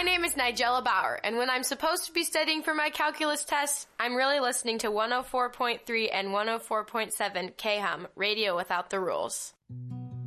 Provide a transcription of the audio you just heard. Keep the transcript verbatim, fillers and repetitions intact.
name is Nigella Bauer, and when I'm supposed to be studying for my calculus test, I'm really listening to one oh four point three and one oh four point seven K H U M, Radio Without the Rules.